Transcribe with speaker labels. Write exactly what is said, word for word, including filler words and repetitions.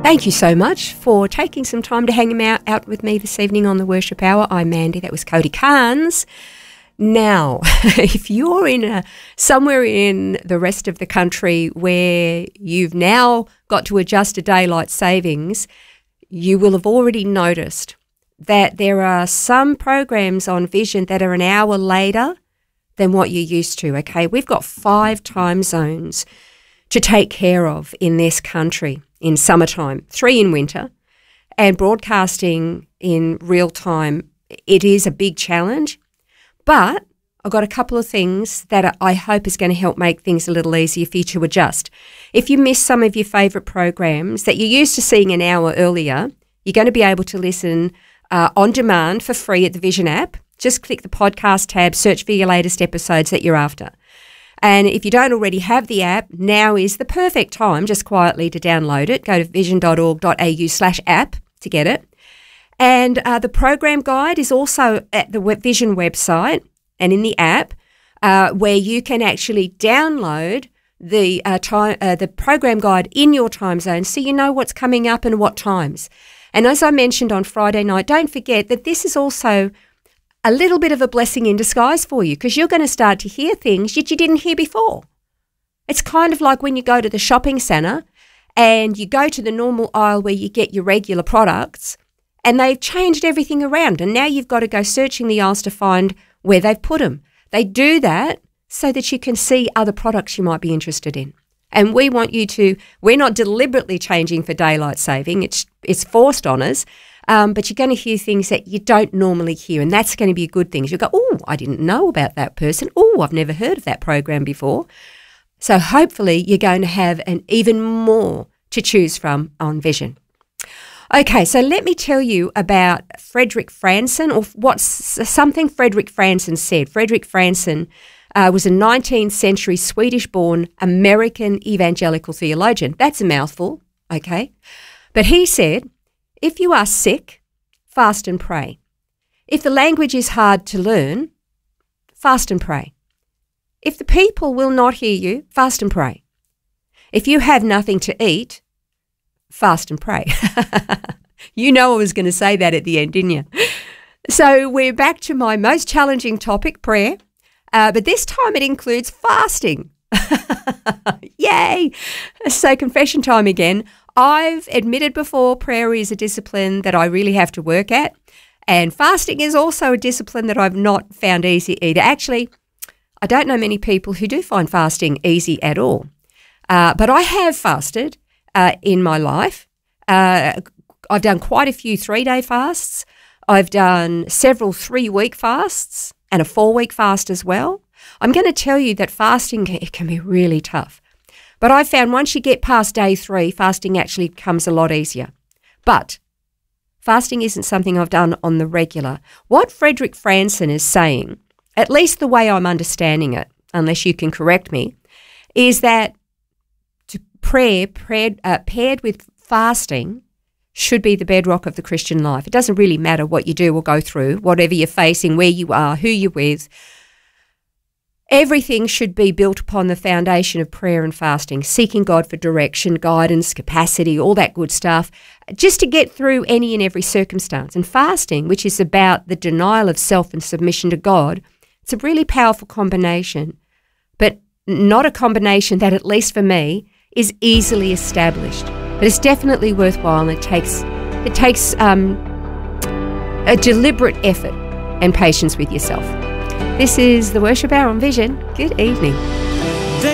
Speaker 1: Thank you so much for taking some time to hang out, out with me this evening on the Worship Hour. I'm Mandy. That was Cody Carnes. Now, if you're in a, somewhere in the rest of the country where you've now got to adjust to daylight savings, you will have already noticed that there are some programs on Vision that are an hour later than what you're used to, okay? We've got five time zones to take care of in this country in summertime, three in winter, and broadcasting in real time, it is a big challenge. But I've got a couple of things that I hope is going to help make things a little easier for you to adjust. If you miss some of your favourite programs that you're used to seeing an hour earlier, you're going to be able to listen uh, on demand for free at the Vision app. Just click the podcast tab, search for your latest episodes that you're after. And if you don't already have the app, now is the perfect time just quietly to download it. Go to vision.org.au slash app to get it. And uh, the program guide is also at the Vision website and in the app uh, where you can actually download the uh, time, uh, the program guide in your time zone so you know what's coming up and what times. And as I mentioned on Friday night, don't forget that this is also a little bit of a blessing in disguise for you because you're going to start to hear things that you didn't hear before. It's kind of like when you go to the shopping centre and you go to the normal aisle where you get your regular products and they've changed everything around and now you've got to go searching the aisles to find where they've put them. They do that so that you can see other products you might be interested in. And we want you to, we're not deliberately changing for daylight saving, it's, it's forced on us. Um, but you're going to hear things that you don't normally hear, and that's going to be a good thing. You'll go, oh, I didn't know about that person. Oh, I've never heard of that program before. So hopefully you're going to have an even more to choose from on Vision. Okay, so let me tell you about Frederick Franson, or what's something Frederick Franson said. Frederick Franson uh, was a nineteenth century Swedish-born American evangelical theologian. That's a mouthful, okay? But he said, if you are sick, fast and pray. If the language is hard to learn, fast and pray. If the people will not hear you, fast and pray. If you have nothing to eat, fast and pray. You know I was going to say that at the end, didn't you? So we're back to my most challenging topic, prayer, uh, but this time it includes fasting. Yay! So confession time again. I've admitted before prayer is a discipline that I really have to work at, and fasting is also a discipline that I've not found easy either. Actually, I don't know many people who do find fasting easy at all, uh, but I have fasted uh, in my life. Uh, I've done quite a few three-day fasts. I've done several three-week fasts and a four-week fast as well. I'm going to tell you that fasting it can be really tough. But I've found once you get past day three, fasting actually becomes a lot easier. But fasting isn't something I've done on the regular. What Frederick Franson is saying, at least the way I'm understanding it, unless you can correct me, is that to prayer paired, uh, paired with fasting should be the bedrock of the Christian life. It doesn't really matter what you do or go through, whatever you're facing, where you are, who you're with. Everything should be built upon the foundation of prayer and fasting, seeking God for direction, guidance, capacity, all that good stuff, just to get through any and every circumstance. And fasting, which is about the denial of self and submission to God, it's a really powerful combination, but not a combination that, at least for me, is easily established. But it's definitely worthwhile, and it takes, it takes um, a deliberate effort and patience with yourself. This is the Worship Hour on Vision. Good evening.